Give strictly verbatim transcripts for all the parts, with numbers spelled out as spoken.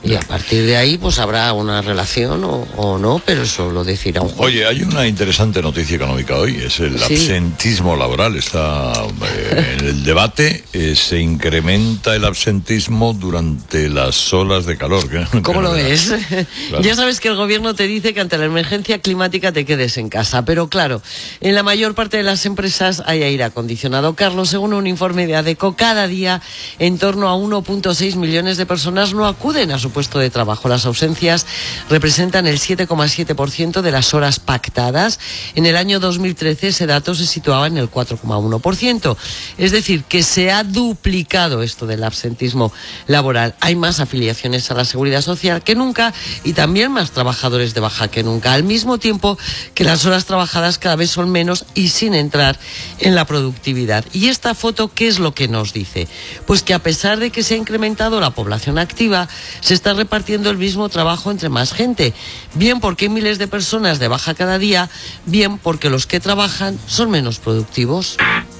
Y a partir de ahí, pues habrá una relación o, o no, pero eso lo decidirá un juez. Oye, hay una interesante noticia económica hoy, es el Sí. absentismo laboral. Está eh, en el debate, eh, se incrementa el absentismo durante las olas de calor. Que, ¿Cómo que lo no ves? Claro. Ya sabes que el gobierno te dice que ante la emergencia climática te quedes en casa, pero claro, en la mayor parte de las empresas hay aire acondicionado. Carlos, según un informe de ADECO, cada día en torno a uno punto seis millones de personas no acuden a su puesto de trabajo. Las ausencias representan el siete coma siete por ciento de las horas pactadas. En el año dos mil trece ese dato se situaba en el cuatro coma uno por ciento. Es decir, que se ha duplicado esto del absentismo laboral. Hay más afiliaciones a la Seguridad Social que nunca y también más trabajadores de baja que nunca, al mismo tiempo que las horas trabajadas cada vez son menos y sin entrar en la productividad. ¿Y esta foto qué es lo que nos dice? Pues que a pesar de que se ha incrementado la población activa, se está repartiendo el mismo trabajo entre más gente, bien porque hay miles de personas de baja cada día, bien porque los que trabajan son menos productivos.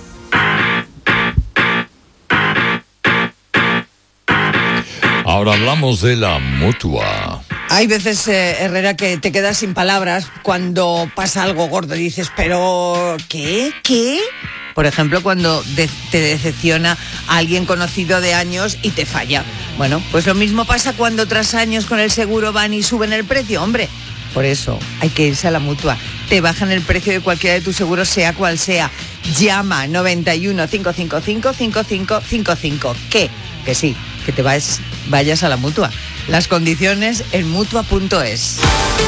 Ahora hablamos de la Mutua. Hay veces, eh, Herrera, que te quedas sin palabras cuando pasa algo gordo y dices, pero ¿qué? ¿Qué? Por ejemplo, cuando de- te decepciona a alguien conocido de años y te falla. Bueno, pues lo mismo pasa cuando tras años con el seguro van y suben el precio, hombre. Por eso hay que irse a la Mutua. Te bajan el precio de cualquiera de tus seguros, sea cual sea. Llama noventa y uno, cinco cinco cinco, cinco cinco cinco cinco. ¿Qué? Que sí, que te vayas, vayas a la Mutua. Las condiciones en mutua punto es.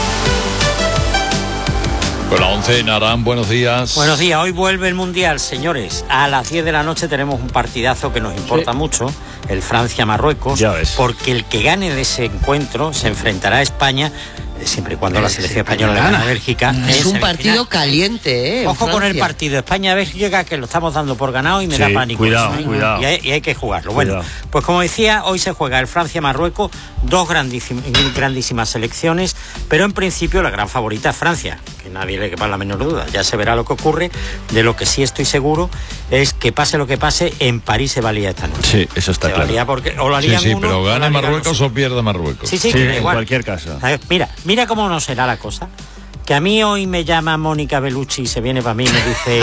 Con la once, Narán, buenos días. Buenos días, hoy vuelve el Mundial, señores. A las diez de la noche tenemos un partidazo que nos importa Sí. mucho, el Francia-Marruecos, Ya ves. porque el que gane de ese encuentro se enfrentará a España, siempre y cuando la selección española le gane a Bélgica. Es en un partido semifinal. caliente, ¿eh? en Ojo con el Francia. partido España-Bélgica, que lo estamos dando por ganado y me Sí, da pánico. cuidado, eso, ¿eh? cuidado. Y hay, y hay que jugarlo. Cuidado. Bueno, pues como decía, hoy se juega el Francia-Marruecos, dos grandísim- grandísimas selecciones, pero en principio la gran favorita es Francia, que nadie le quepa la menor duda. Ya se verá lo que ocurre. De lo que sí estoy seguro es que pase lo que pase, en París se valía esta noche. Sí, eso está Se claro. valía porque o lo Sí, harían sí, uno, pero o lo ¿gana harían Marruecos otro. o pierde Marruecos? Sí, sí, Sí, que da en igual. cualquier caso. A ver, Mira, mira cómo no será la cosa. Que a mí hoy me llama Mónica Bellucci y se viene para mí y me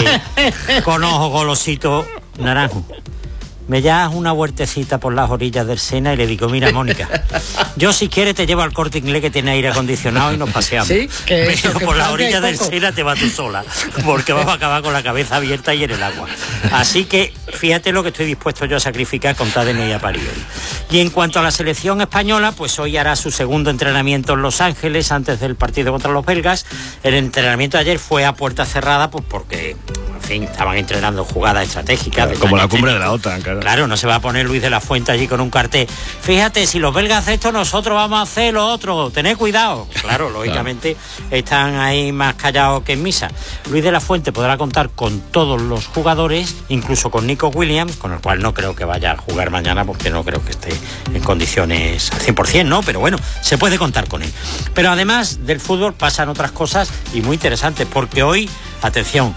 dice con ojo golosito naranjo. Me das una huertecita por las orillas del Sena y le digo, mira, Mónica, yo si quieres te llevo al Corte Inglés que tiene aire acondicionado y nos paseamos. Sí, que eso, Pero que por las Francia hay orillas del poco. Sena te vas tú sola, porque vamos a acabar con la cabeza abierta y en el agua. Así que fíjate lo que estoy dispuesto yo a sacrificar con tal de no ir a París hoy. Y en cuanto a la selección española, pues hoy hará su segundo entrenamiento en Los Ángeles antes del partido contra los belgas. El entrenamiento de ayer fue a puerta cerrada, pues porque, en fin, estaban entrenando jugadas estratégicas. de Como la daño cumbre de técnico. la OTAN, claro. Claro, no se va a poner Luis de la Fuente allí con un cartel. Fíjate, si los belgas hacen esto, nosotros vamos a hacer lo otro. Tened cuidado. Claro, lógicamente están ahí más callados que en misa. Luis de la Fuente podrá contar con todos los jugadores, incluso con Nico Williams, con el cual no creo que vaya a jugar mañana porque no creo que esté en condiciones al cien por ciento, ¿no? Pero bueno, se puede contar con él. Pero además del fútbol pasan otras cosas y muy interesantes, porque hoy, atención,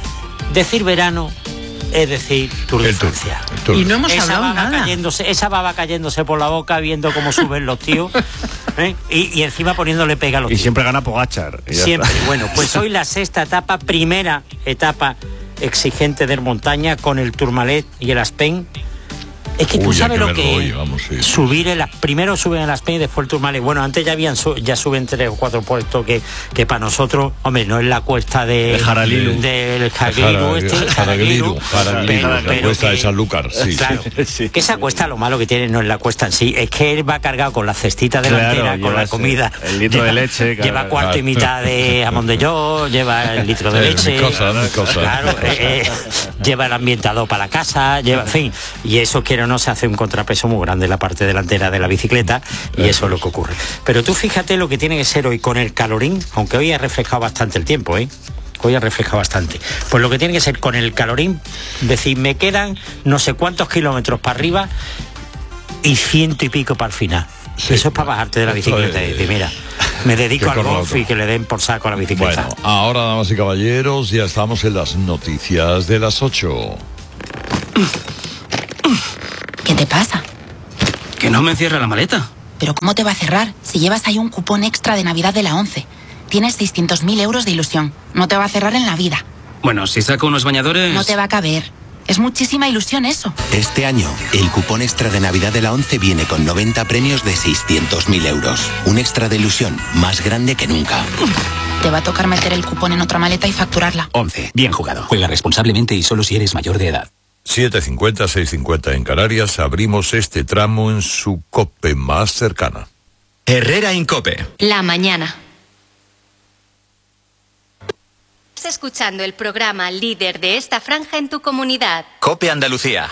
decir verano es decir Tour de El Tour, Francia. el Tour. Y no hemos Esa hablado baba nada. cayéndose, esa baba cayéndose por la boca viendo cómo suben los tíos, ¿eh? y, y encima poniéndole pega a los Y tíos. siempre gana Pogačar. y ya Siempre. está. Bueno, pues hoy la sexta etapa, primera etapa exigente de montaña con el Tourmalet y el Aspen. Es que tú Uy, hay sabes que lo verlo que hoy, es vamos, sí. subir el, primero suben el Aspen y después el Tourmalet. Bueno, antes ya habían su- ya suben tres o cuatro puestos que, que para nosotros, hombre, no es la cuesta de El Jaralilu. del Jaralilu este, Jaragliru, Jaralilu, Jaragliru, la pero cuesta que- de Sanlúcar, sí, claro, sí. Sí. que esa cuesta lo malo que tiene no es la cuesta en sí, es que él va cargado con la cestita delantera, Claro, con lleva la comida, ese- el litro de leche, claro. lleva cuarto y mitad de jamón de york, lleva el litro de Eh, leche, cosas, ¿no? Cosas. claro, eh, eh, lleva el ambientador para la casa, lleva, en fin, y eso quiero no se hace un contrapeso muy grande en la parte delantera de la bicicleta y eso es lo que ocurre. Pero tú fíjate lo que tiene que ser hoy con el calorín, aunque hoy ha reflejado bastante el tiempo, ¿eh? Hoy ha reflejado bastante. Pues lo que tiene que ser con el calorín, decir, me quedan no sé cuántos kilómetros para arriba y ciento y pico para el final. Sí, Eso es para bajarte de la esto bicicleta y es- decir, mira, me dedico que al corra golf otro. y que le den por saco a la bicicleta. Bueno, ahora, damas y caballeros, ya estamos en las noticias de las ocho. ¿Qué te pasa? Que no me encierra la maleta. Pero ¿cómo te va a cerrar si llevas ahí un cupón extra de Navidad de la ONCE? Tienes seiscientos mil euros de ilusión. No te va a cerrar en la vida. Bueno, si saco unos bañadores... No te va a caber. Es muchísima ilusión eso. Este año, el cupón extra de Navidad de la ONCE viene con noventa premios de seiscientos mil euros. Un extra de ilusión más grande que nunca. Te va a tocar meter el cupón en otra maleta y facturarla. ONCE. Bien jugado. Juega responsablemente y solo si eres mayor de edad. siete cincuenta, seis cincuenta en Canarias. Abrimos este tramo en su COPE más cercana. Herrera Incope. La mañana. Estás escuchando el programa líder de esta franja en tu comunidad. COPE Andalucía.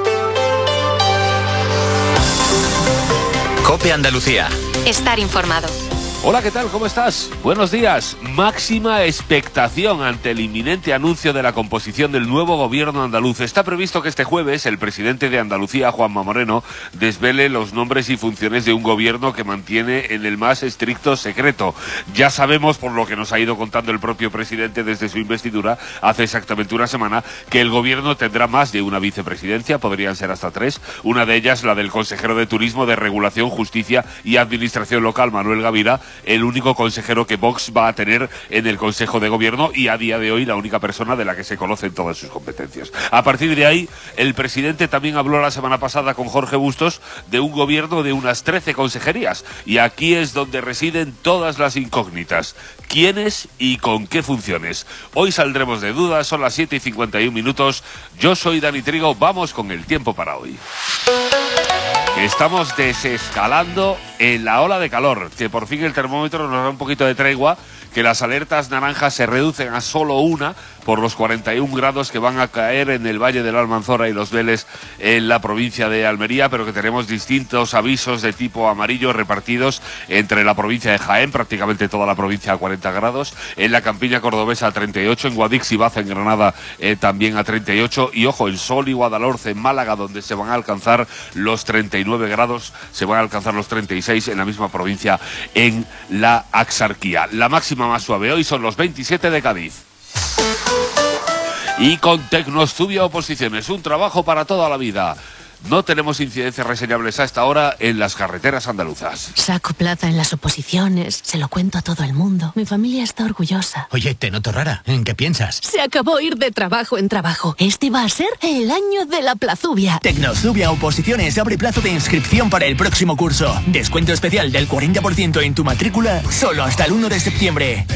COPE Andalucía. Estar informado. Hola, ¿qué tal? ¿Cómo estás? Buenos días. Máxima expectación ante el inminente anuncio de la composición del nuevo gobierno andaluz. Está previsto que este jueves el presidente de Andalucía, Juanma Moreno, desvele los nombres y funciones de un gobierno que mantiene en el más estricto secreto. Ya sabemos, por lo que nos ha ido contando el propio presidente desde su investidura hace exactamente una semana, que el gobierno tendrá más de una vicepresidencia, podrían ser hasta tres. Una de ellas, la del consejero de Turismo, de Regulación, Justicia y Administración Local, Manuel Gavira, el único consejero que Vox va a tener en el Consejo de Gobierno y a día de hoy la única persona de la que se conocen todas sus competencias. A partir de ahí, el presidente también habló la semana pasada con Jorge Bustos de un gobierno de unas trece consejerías, y aquí es donde residen todas las incógnitas. ¿Quiénes y con qué funciones? Hoy saldremos de dudas, son las siete y cincuenta y un minutos. Yo soy Dani Trigo, vamos con el tiempo para hoy. Estamos desescalando en la ola de calor, que por fin el termómetro nos da un poquito de tregua, que las alertas naranjas se reducen a solo una por los cuarenta y un grados que van a caer en el Valle de la Almanzora y Los Vélez en la provincia de Almería, pero que tenemos distintos avisos de tipo amarillo repartidos entre la provincia de Jaén, prácticamente toda la provincia a cuarenta grados, en la campiña cordobesa a treinta y ocho, en Guadix y Baza en Granada eh, también a treinta y ocho, y ojo, en Sol y Guadalhorce en Málaga, donde se van a alcanzar los treinta y nueve grados, se van a alcanzar los treinta y seis en la misma provincia en la Axarquía. La máxima más suave hoy son los veintisiete de Cádiz. Y con Tecnostudio Oposiciones, un trabajo para toda la vida. No tenemos incidencias reseñables a esta hora en las carreteras andaluzas. Saco plaza en las oposiciones, se lo cuento a todo el mundo. Mi familia está orgullosa. Oye, te noto rara. ¿En qué piensas? Se acabó ir de trabajo en trabajo. Este va a ser el año de la plazubia. Tecnostudio Oposiciones abre plazo de inscripción para el próximo curso. Descuento especial del cuarenta por ciento en tu matrícula solo hasta el uno de septiembre.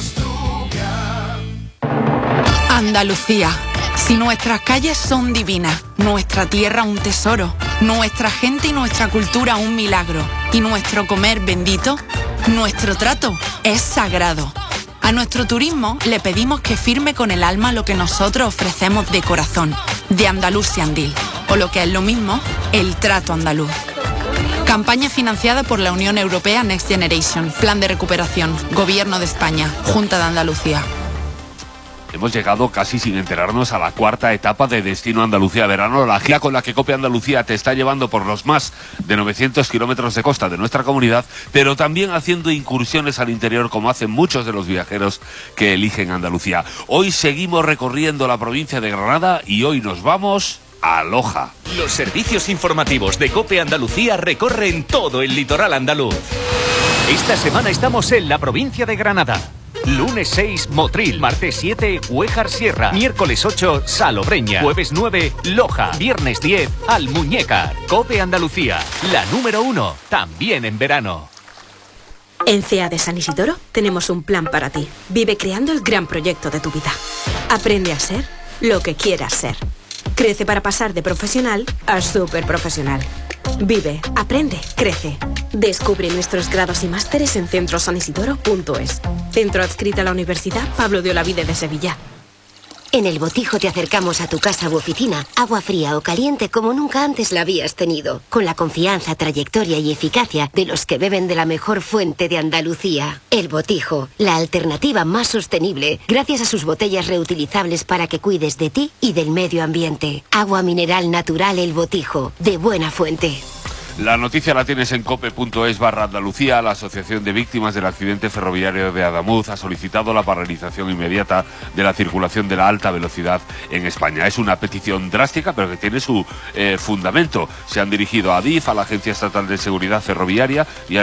Andalucía. Si nuestras calles son divinas, nuestra tierra un tesoro, nuestra gente y nuestra cultura un milagro, y nuestro comer bendito, nuestro trato es sagrado. A nuestro turismo le pedimos que firme con el alma lo que nosotros ofrecemos de corazón, de Andalucía Andil, o lo que es lo mismo, el trato andaluz. Campaña financiada por la Unión Europea Next Generation, Plan de Recuperación, Gobierno de España, Junta de Andalucía. Hemos llegado casi sin enterarnos a la cuarta etapa de Destino Andalucía Verano, la gira con la que COPE Andalucía te está llevando por los más de novecientos kilómetros de costa de nuestra comunidad, pero también haciendo incursiones al interior como hacen muchos de los viajeros que eligen Andalucía. Hoy seguimos recorriendo la provincia de Granada y hoy nos vamos a Loja. Los servicios informativos de COPE Andalucía recorren todo el litoral andaluz. Esta semana estamos en la provincia de Granada. Lunes seis, Motril. Martes siete, Huéjar Sierra. Miércoles ocho, Salobreña. Jueves nueve, Loja. Viernes diez, Almuñécar. COPE Andalucía, la número uno, también en verano. En C E A de San Isidoro tenemos un plan para ti. Vive creando el gran proyecto de tu vida. Aprende a ser lo que quieras ser. Crece para pasar de profesional a súper profesional. Vive, aprende, crece. Descubre nuestros grados y másteres en centro san isidoro punto es. Centro adscrito a la Universidad Pablo de Olavide de Sevilla. En El Botijo te acercamos a tu casa u oficina, agua fría o caliente como nunca antes la habías tenido, con la confianza, trayectoria y eficacia de los que beben de la mejor fuente de Andalucía. El Botijo, la alternativa más sostenible, gracias a sus botellas reutilizables para que cuides de ti y del medio ambiente. Agua mineral natural El Botijo, de buena fuente. La noticia la tienes en cope.es barra Andalucía. La Asociación de Víctimas del Accidente Ferroviario de Adamuz ha solicitado la paralización inmediata de la circulación de la alta velocidad en España. Es una petición drástica, pero que tiene su eh, fundamento. Se han dirigido a Adif, a la Agencia Estatal de Seguridad Ferroviaria y a